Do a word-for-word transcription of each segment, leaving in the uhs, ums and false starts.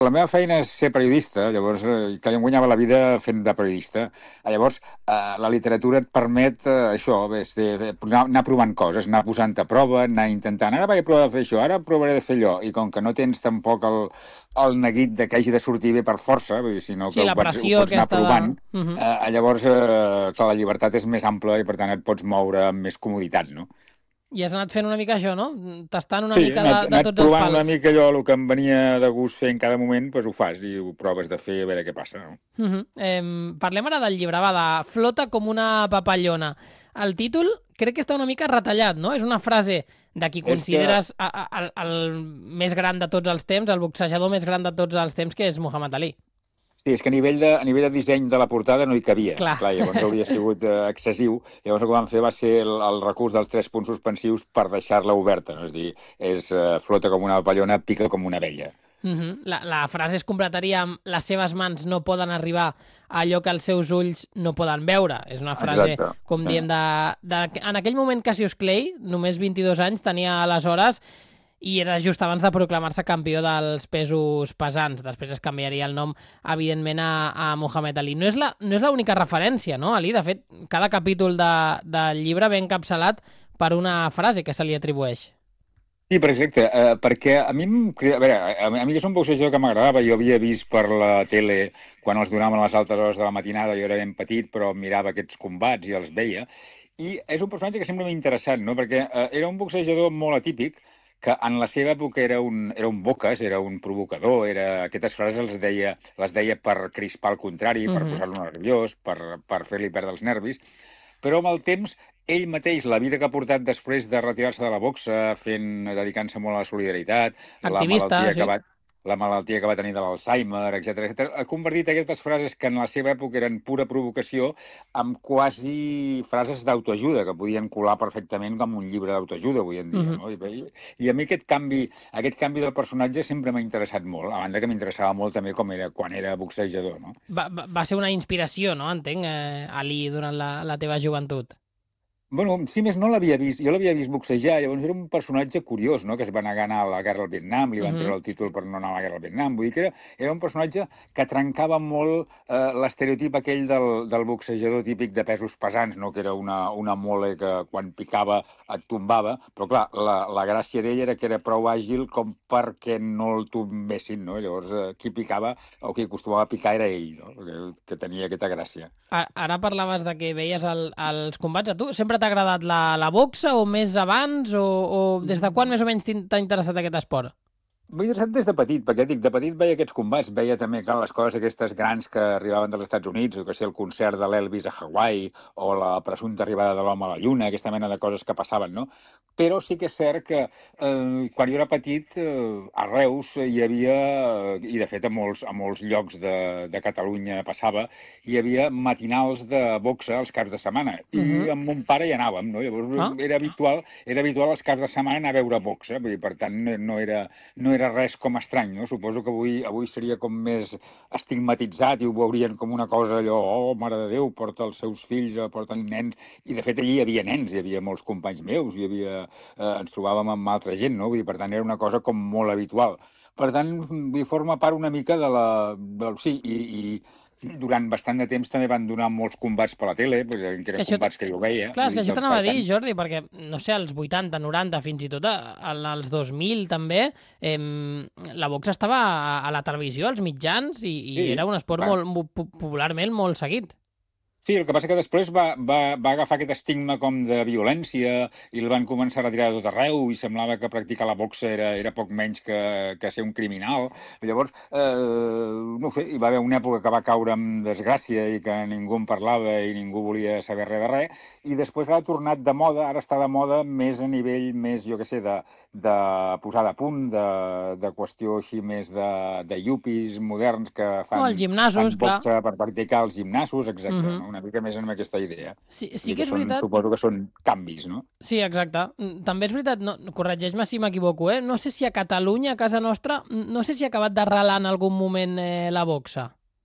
La meva feina és ser periodista, llavors eh, que em guanyava la vida fent de periodista. Eh, Llavors, eh, la literatura et permet eh, això, bé, és de, de, anar, anar provant coses, anar posant a prova, anar intentant, ara vaig provar de fer això, ara provaré de fer allò, i com que no tens tampoc el, el neguit de que hagi de sortir bé per força, vull dir, sinó Sí, que ho la pots, ho pressió pots anar aquesta de... provant, Mhm. eh, llavors, eh, clar, la llibertat és més ampla i per tant et pots moure amb més comoditat, no? I has anat fent una mica això, no? Tastant una Sí, he mica de, anat, he de anat tots els provant una pals. mica allò, el que em venia de gust fer en cada moment, doncs ho fas i ho proves de fer a veure què passa, no? Mhm. Em, parlem ara del llibre, va, de Flota com una papallona. El títol crec que està una mica retallat, no? És una frase de qui És que, consideres a, a, el, el més gran de tots els temps, el boxejador més gran de tots els temps, que és Muhammad Ali. sí, és que a nivell de, a nivell de disseny de la portada no hi cabia. Clar. Clar, llavors hauria sigut eh, excessiu. Llavors el que van fer va ser el, el recurs dels tres punts suspensius per deixar-la oberta. No? És a dir, és eh, flota com una papallona, pica com una abella. Mhm. la, la frase es completaria amb les seves mans no poden arribar a allò que els seus ulls no poden veure. És una frase, Exacte, com sí. diem, de, de... En aquell moment Cassius Clay, només vint-i-dos anys, tenia aleshores i era just abans de proclamar-se campió dels pesos pesants. Després es canviaria el nom, evidentment, a, a Muhammad Ali. No és la, no és l'única referència, no, Ali? De fet, cada capítol de, del llibre ve encapçalat per una frase que se li atribueix. Sí, per exacte, eh, perquè a mi, em crida- a veure, a, a mi és un boxejador que m'agradava, jo havia vist per la tele quan els donaven a les altes hores de la matinada, jo era ben petit, però mirava aquests combats i els veia, i és un personatge que sempre m'ha interessat, no? Perquè eh, era un boxejador molt atípic, que en la seva època era un, era un boques, era un provocador, era, aquestes frases les deia, les deia per crispar el contrari, per Mhm. posar-lo nerviós, per, per fer-li perdre els nervis, però amb el temps ell mateix, la vida que ha portat després de retirar-se de la boxa, fent, dedicant-se molt a la solidaritat, la Activista, malaltia que sí. va, la malaltia que va tenir de l'Alzheimer, etcètera, etcètera, ha convertit aquestes frases que en la seva època eren pura provocació amb quasi frases d'autoajuda, que podien colar perfectament com un llibre d'autoajuda avui en dia. Mhm. No? I, I a mi aquest canvi, aquest canvi del personatge sempre m'ha interessat molt, a banda que m'interessava molt també com era quan era boxejador. No? Va, va, va ser una inspiració, no? Entenc, eh, Ali, durant la, la teva joventut. Bueno, si més no l'havia vist, jo l'havia vist boxejar, llavors era un personatge curiós, no?, que es va negar a anar a la guerra al Vietnam, li van treure Mhm. el títol per no anar a la guerra al Vietnam, vull dir que era, era un personatge que trencava molt eh, l'estereotip aquell del, del boxejador típic de pesos pesants, no?, que era una, una mole que quan picava et tombava, però clar, la, la gràcia d'ell era que era prou àgil com perquè no el tombessin, no?, llavors eh, qui picava o qui acostumava a picar era ell, no?, que, que tenia aquesta gràcia. A- Ara parlaves de que veies el, els combats. A tu sempre t'ha agradat la, la boxa o més abans o, o des de quan més o menys t'in- t'ha interessat aquest esport? M'he interessat des de petit, perquè dic, de petit veia aquests combats, veia també, clar, les coses aquestes grans que arribaven dels Estats Units, o que sigui el concert de l'Elvis a Hawaii, o la presumpta arribada de l'home a la Lluna, aquesta mena de coses que passaven, no? Però sí que és cert que eh, quan jo era petit, eh, a Reus hi havia, eh, i de fet a molts, a molts llocs de, de Catalunya passava, hi havia matinals de boxa els caps de setmana, i Mhm. amb mon pare hi anàvem, no? Llavors Ah, era habitual, era habitual els caps de setmana anar a veure boxa, vull dir, per tant, no, no era no era res com estrany, no? Suposo que avui avui seria com més estigmatitzat i ho veurien com una cosa allò, oh, mare de Déu, porta els seus fills, eh, porten nens, i de fet allí hi havia nens, hi havia molts companys meus, hi havia, eh, ens trobàvem amb altra gent, no? Vull dir, per tant, era una cosa com molt habitual. Per tant, vull dir, forma part una mica de la... Del, sí, i, i durant bastant de temps també van donar molts combats per la tele, perquè és que eren això... t- combats que jo veia, Clar, és vull que dir això que, t'anava per a dir, tant, Jordi, perquè, no sé, als vuitanta, noranta, fins i tot a- a- als dos mil també, em, la boxa estava a, a la televisió, als mitjans, i, i sí, era un esport va, molt, mo- po- popularment molt seguit. sí, el que passa que després va, va, va agafar aquest estigma com de violència i el van començar a retirar de tot arreu i semblava que practicar la boxa era, era poc menys que, que ser un criminal. Llavors, eh, no ho sé, hi va haver una època que va caure en desgràcia i que ningú en parlava i ningú volia saber res de res, i després ha tornat de moda, ara està de moda més a nivell més, jo què sé, de, de posada a punt, de, de qüestió així més de, de yuppies moderns que O als fan, fan gimnasos, clar. boxa per practicar als gimnasos, exacte, Mhm. no? Una mica més amb aquesta idea. Sí, sí I que que és són, veritat. suposo que són canvis, no? Sí, exacte. Mm, També és veritat, no, corregeix-me si m'equivoco, eh? No sé si a Catalunya, a casa nostra, mm, no sé si ha acabat d'arrelar en algun moment eh, la boxa.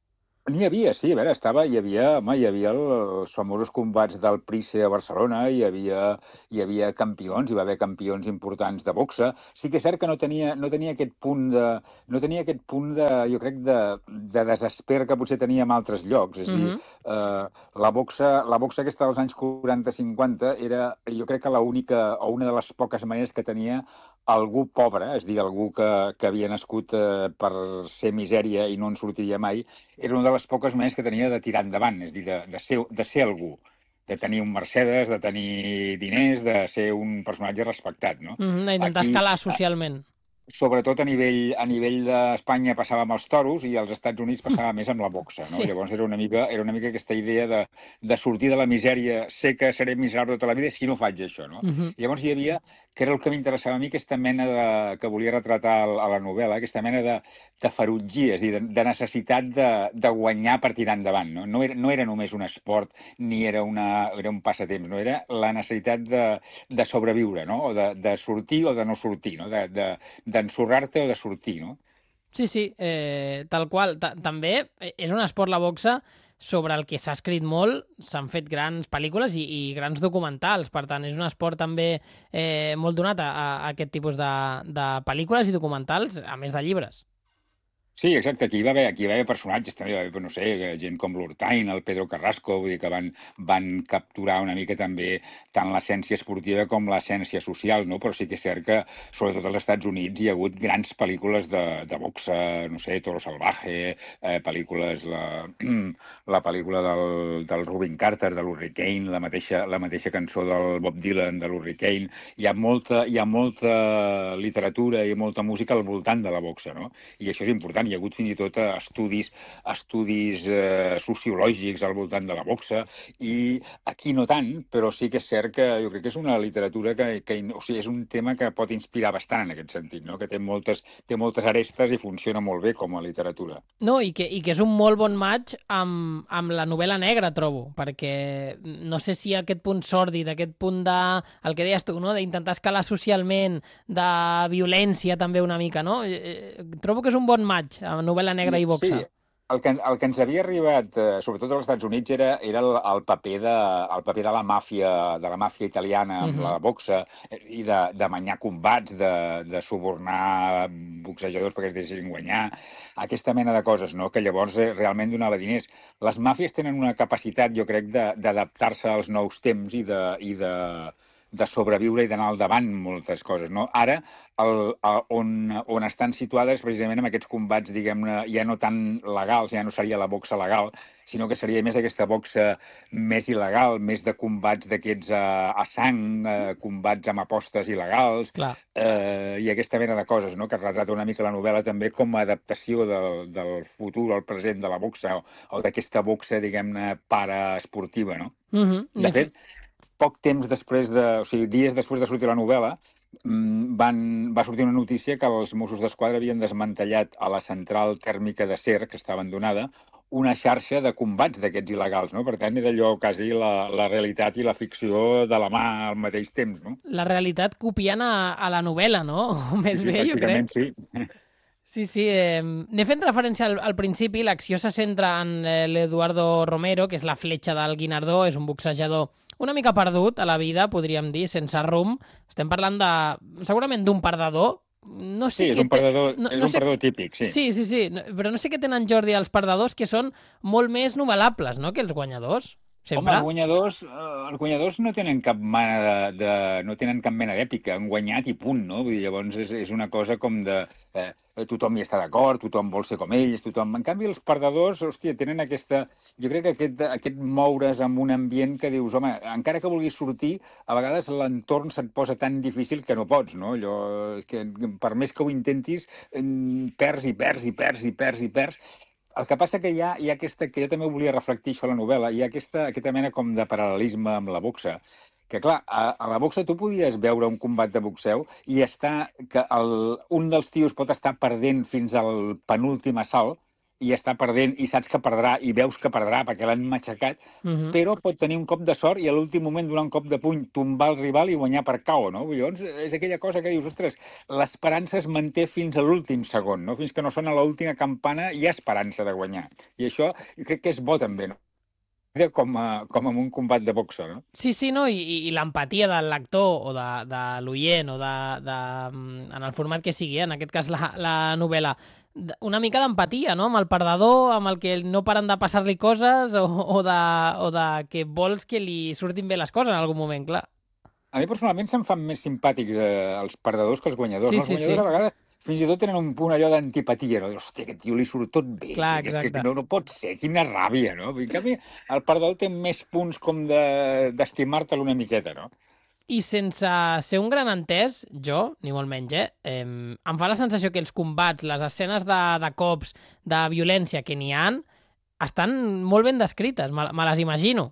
N'hi havia, sí, a veure, estava, hi havia, home, hi havia el, els famosos combats del Price a Barcelona, hi havia, hi havia campions, hi va haver campions importants de boxa. Sí que és cert que no tenia, no tenia aquest punt de, no tenia aquest punt de, jo crec, de, de desesper que potser tenia en altres llocs. És a dir, Mhm. eh, la boxa, la boxa aquesta dels anys quaranta cinquanta era, jo crec que l'única, o una de les poques maneres que tenia algú pobre, és a dir, algú que, que havia nascut eh, per ser misèria i no en sortiria mai, era una de les poques maneres que tenia de tirar endavant, és a dir, de, de, ser, de ser algú, de tenir un Mercedes, de tenir diners, de ser un personatge respectat, no? Mhm, d'intentar Aquí, escalar socialment. sobretot a nivell, a nivell d'Espanya passava amb els toros i als Estats Units passava més amb la boxa, no? Sí. Llavors era una mica, era una mica aquesta idea de, de sortir de la misèria, sé que seré miserable tota la vida si no faig això, no? Mhm. Llavors hi havia, que era el que m'interessava a mi, aquesta mena de, que volia retratar a la novel·la, aquesta mena de, de ferotgia, és a dir, de, de necessitat de, de guanyar per tirar endavant, no? No era, no era només un esport ni era, una, era un passatemps, no? Era la necessitat de, de sobreviure, no? O de, de sortir o de no sortir, no? De, de, d'ensorrar-te o de sortir, no? Sí, sí, eh, tal qual. Ta També eh, és un esport, la boxa, sobre el que s'ha escrit molt, s'han fet grans pel·lícules i, i grans documentals. Per tant, és un esport també eh, molt donat a, a aquest tipus de, de pel·lícules i documentals, a més de llibres. Sí, exacte, aquí hi va haver, aquí hi va haver personatges també, hi va haver, no sé, gent com l'Hurtain, el Pedro Carrasco, vull dir que van, van capturar una mica també tant l'essència esportiva com l'essència social, no? Però sí que és cert que, sobretot als Estats Units, hi ha hagut grans pel·lícules de, de boxa, no sé, Toro Salvaje, eh, pel·lícules, la, la pel·lícula del, del Rubin Carter, de l'Hurricane, la mateixa, la mateixa cançó del Bob Dylan, de l'Hurricane, hi ha molta, hi ha molta literatura i molta música al voltant de la boxa, no? I això és important. Hi ha hagut fins i tot eh, estudis, estudis eh, sociològics al voltant de la boxa, i aquí no tant, però sí que és cert que jo crec que és una literatura que, que o sigui, és un tema que pot inspirar bastant en aquest sentit, no? Que té moltes, té moltes arestes i funciona molt bé com a literatura. No, i que, i que és un molt bon match amb, amb la novel·la negra, trobo, perquè no sé si aquest punt sòrdid, aquest punt de, el que deies tu, no? D'intentar escalar socialment, de violència també una mica, no? Eh, eh, trobo que és un bon match, amb novel·la negra I, i sí, boxa. el que, el que ens havia arribat, eh, sobretot als Estats Units, era, era el, el, paper de, el paper de la màfia, de la màfia italiana amb Mhm. la boxa eh, i de, de manyar combats, de, de subornar boxejadors perquè es deixessin guanyar, aquesta mena de coses, no? Que llavors eh, realment donava diners. Les màfies tenen una capacitat, jo crec, de- d'adaptar-se als nous temps i de, i de, de sobreviure i d'anar al davant moltes coses, no? Ara, el, el, on, on estan situades precisament amb aquests combats, diguem-ne, ja no tan legals, ja no seria la boxa legal, sinó que seria més aquesta boxa més il·legal, més de combats d'aquests a, a sang, eh, combats amb apostes il·legals, Clar. eh, i aquesta mena de coses, no? Que retrata una mica la novel·la també com a adaptació del, del futur al present de la boxa, o, o d'aquesta boxa, diguem-ne, paraesportiva, no? Mhm. De N'he fe- fet, poc temps després de, o sigui, dies després de sortir la novel·la, mm, van, va sortir una notícia que els Mossos d'Esquadra havien desmantellat a la central tèrmica de Ser, que està abandonada, una xarxa de combats d'aquests il·legals, no? Per tant, era allò quasi la, la realitat i la ficció de la mà al mateix temps, no? La realitat copiant a, a la novel·la, no? O Sí, més sí, bé, jo pràcticament crec. sí. Sí, sí. Eh, n'he fet referència al, al principi. L'acció se centra en eh, l'Eduardo Romero, que és la fletxa del Guinardó. És un boxejador una mica perdut a la vida, podríem dir, sense rumb. Estem parlant de, segurament d'un perdedor. No Sí, sé és què un té... perdedor, No, és no un sé... perdedor típic, sí. Sí, sí, sí. No- Però no sé què tenen, Jordi, els perdedors, que són molt més novel·lables, no?, que els guanyadors. Home, els Sempre. guanyadors, eh, els guanyadors no tenen cap mena de, de no tenen cap mena d'èpica, han guanyat i punt, no? Vull dir, llavors és, és una cosa com de eh, tothom hi està d'acord, tothom vol ser com ells, tothom... En canvi, els perdedors, hòstia, tenen aquesta... Jo crec que aquest, aquest moure's en un ambient que dius, home, encara que vulguis sortir, a vegades l'entorn se't posa tan difícil que no pots, no? Allò, que per més que ho intentis, em, perds i perds i perds i perds i perds. El que passa que hi ha, hi ha aquesta, que jo també ho volia reflectir això a la novel·la, hi ha aquesta, aquesta mena com de paral·lelisme amb la boxa, que clar, a, a la boxa tu podies veure un combat de boxeu i estar, que el, un dels tios pot estar perdent fins al penúltim assalt, i està perdent, i saps que perdrà, i veus que perdrà perquè l'han matxacat, Uh -huh. però pot tenir un cop de sort i a l'últim moment donar un cop de puny, tombar el rival i guanyar per K O, no? Llavors, és aquella cosa que dius, ostres, l'esperança es manté fins a l'últim segon, no? Fins que no sona l'última campana hi ha esperança de guanyar. I això crec que és bo també, no? Com, a, com en un combat de boxa, no? Sí, sí, no? I, i l'empatia del lector o de, de l'oient o de, de, en el format que sigui, eh? En aquest cas la, la novel·la, una mica d'empatia, no?, amb el perdedor, amb el que no paren de passar-li coses o, o, de, o de que vols que li surtin bé les coses en algun moment, clar. A mi personalment se'm fan més simpàtics eh, els perdedors que els guanyadors. Sí, No? Els sí, sí. guanyadors a vegades fins i tot tenen un punt allò d'antipatia, no? Hòstia, aquest tio li surt tot bé, Clar, sí, que, és que exacte. no, no pot ser, quina ràbia, no? En canvi, el perdedor té més punts com de- d'estimar-te'l una miqueta, no? I sense ser un gran entès, jo, ni molt menys, eh, eh, em fa la sensació que els combats, les escenes de, de cops, de violència que n'hi han, estan molt ben descrites, me, me les imagino.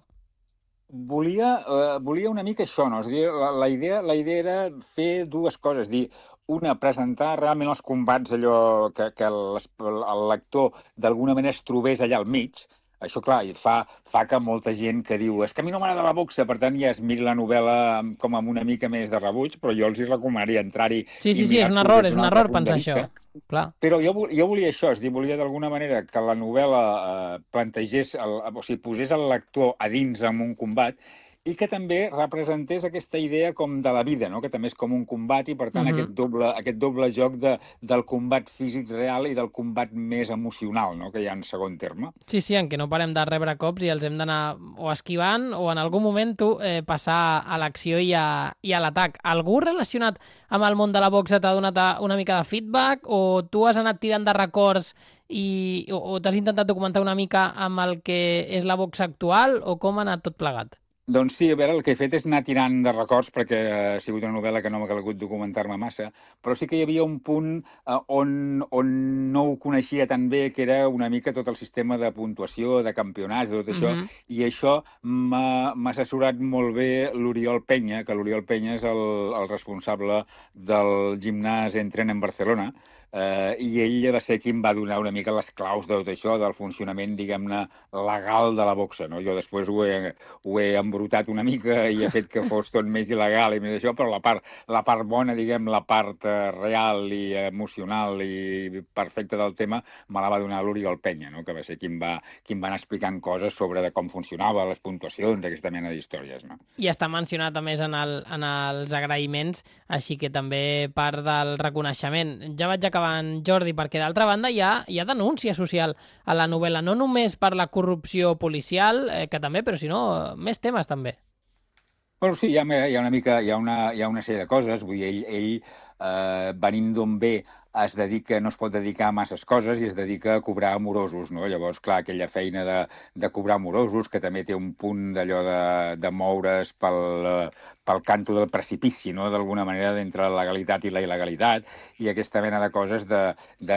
Volia, eh, volia una mica això, no? És a dir, la, la, idea, la idea era fer dues coses, dir, una, presentar realment els combats, allò que, que les, el lector d'alguna manera es trobés allà al mig. Això, clar, i fa, fa que molta gent que diu és que a mi no m'agrada la boxa, per tant ja es miri la novel·la amb- com amb una mica més de rebuig, però jo els hi recomanaria entrar-hi Sí, i sí, sí, és un mirar-s'ho error, des és d'un un altre error punt de pensar això. vista. Clar. Però jo, vo- jo volia això, és a dir, volia d'alguna manera que la novel·la eh, plantegés, el, o sigui, posés el lector a dins en un combat i que també representés aquesta idea com de la vida, no? Que també és com un combat i, per tant, Uh -huh. aquest doble, aquest doble joc de, del combat físic real i del combat més emocional, no? Que hi ha en segon terme. Sí, sí, en què no parem de rebre cops i els hem d'anar o esquivant o en algun moment tu eh, passar a l'acció i a, i a l'atac. Algú relacionat amb el món de la boxa t'ha donat a- una mica de feedback o tu has anat tirant de records i, o, o t'has intentat documentar una mica amb el que és la boxa actual o com ha anat tot plegat? Doncs sí, a veure, el que he fet és anar tirant de records perquè ha sigut una novel·la que no m'ha calgut documentar-me massa, però sí que hi havia un punt eh, on, on no ho coneixia tan bé, que era una mica tot el sistema de puntuació, de campionats, de tot Uh això, -huh. i això m'ha m'ha assessorat molt bé l'Oriol Penya, que l'Oriol Penya és el, el responsable del gimnàs Entren en Barcelona, eh, i ell va ser qui em va donar una mica les claus de tot això, del funcionament, diguem-ne, legal de la boxa, no? Jo després ho he, ho he embrutat una mica i ha fet que fos tot més il·legal i més això, però la part, la part bona, diguem, la part eh, real i emocional i perfecta del tema me la va donar l'Oriol Penya, no? Que va ser qui em va, qui em va anar explicant coses sobre de com funcionava, les puntuacions, aquesta mena d'històries, no? I està mencionat a més en, el, en els agraïments, així que també part del reconeixement. Ja vaig acabant, Jordi, perquè d'altra banda hi ha, hi ha denúncia social a la novel·la, no només per la corrupció policial, eh, que també, però sinó més temes també. Bueno, sí, hi ha, hi ha una mica, hi ha una, hi ha una sèrie de coses, vull dir, ell, ell eh, venint d'on ve, es dedica, no es pot dedicar a masses coses i es dedica a cobrar amorosos, no? Llavors, clar, aquella feina de, de cobrar amorosos, que també té un punt d'allò de, de moure's pel, eh, pel canto del precipici, no? D'alguna manera, d'entre la legalitat i la il·legalitat, i aquesta mena de coses de, de,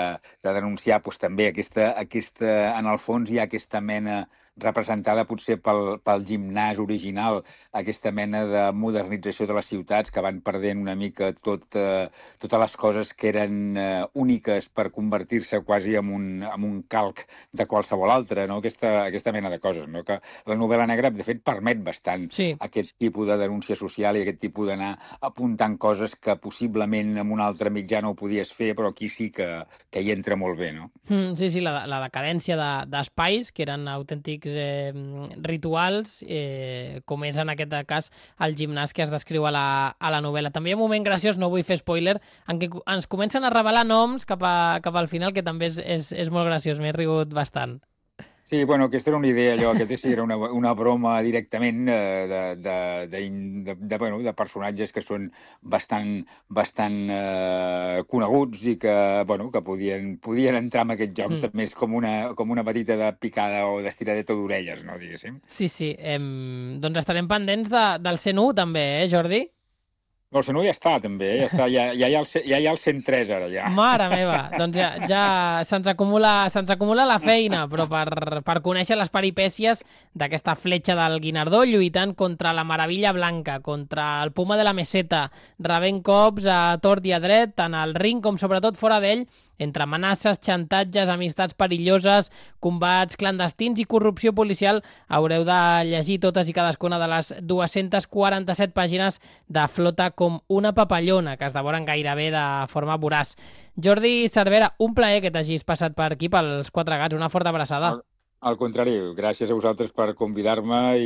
de denunciar, doncs també aquesta, aquesta, en el fons hi ha aquesta mena representada potser pel, pel gimnàs original, aquesta mena de modernització de les ciutats que van perdent una mica tot, eh, totes les coses que eren eh, úniques per convertir-se quasi en un, en un calc de qualsevol altra, no? Aquesta, aquesta mena de coses, no? Que la novel·la negra, de fet, permet bastant Sí. aquest tipus de denúncia social i aquest tipus d'anar apuntant coses que possiblement en un altre mitjà no ho podies fer, però aquí sí que, que hi entra molt bé, no? Mm, sí, sí, la, la decadència de- d'espais, que eren autèntics eh, rituals, eh, com és en aquest cas el gimnàs que es descriu a la, a la novel·la. També hi ha un moment graciós, no vull fer spoiler, en què co- ens comencen a revelar noms cap, a, cap al final, que també és, és, és molt graciós, m'he rigut bastant. Sí, bueno, aquesta era una idea, allò, aquesta sí era una, una broma directament eh, de, de, de, de, de, bueno, de personatges que són bastant, bastant eh, coneguts i que, bueno, que podien, podien entrar en aquest joc. Mm. També és com una, com una petita de picada o d'estiradeta d'orelles, no, diguéssim. Sí, sí, em, doncs estarem pendents de, del cent u també, eh, Jordi? No, el cent u ja està, també, eh? ja, està, ja, ja, hi ha el, ce- ja hi ha el cent tres ara, ja. Mare meva, doncs ja, ja se'ns acumula, se'ns acumula la feina, però per, per conèixer les peripècies d'aquesta fletxa del Guinardó lluitant contra la Maravilla Blanca, contra el Puma de la Meseta, rebent cops a tort i a dret, tant al ring com sobretot fora d'ell, entre amenaces, xantatges, amistats perilloses, combats clandestins i corrupció policial, haureu de llegir totes i cadascuna de les dues-centes quaranta-set pàgines de Flota com una papallona, que es devoren gairebé de forma voraç. Jordi Cervera, un plaer que t'hagis passat per aquí, pels Quatre Gats. Una forta abraçada. Al, al contrari, gràcies a vosaltres per convidar-me